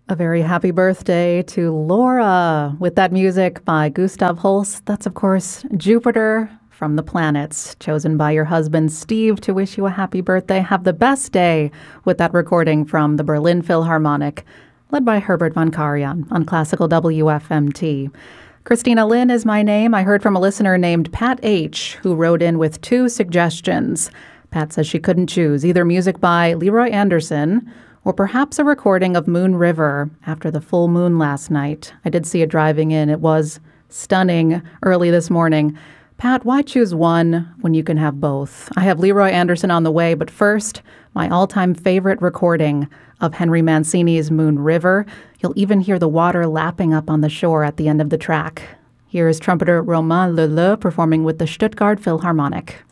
A very happy birthday to Laura with that music by Gustav Holst. That's, of course, Jupiter from the Planets, chosen by your husband, Steve, to wish you a happy birthday. Have the best day with that recording from the Berlin Philharmonic, led by Herbert von Karajan on Classical WFMT. Christina Lynn is my name. I heard from a listener named Pat H., who wrote in with two suggestions. Pat says she couldn't choose either music by Leroy Anderson or perhaps a recording of Moon River after the full moon last night. I did see it driving in. It was stunning early this morning. Pat, why choose one when you can have both? I have Leroy Anderson on the way, but first, my all-time favorite recording of Henry Mancini's Moon River. You'll even hear the water lapping up on the shore at the end of the track. Here is trumpeter Romain Leleu performing with the Stuttgart Philharmonic.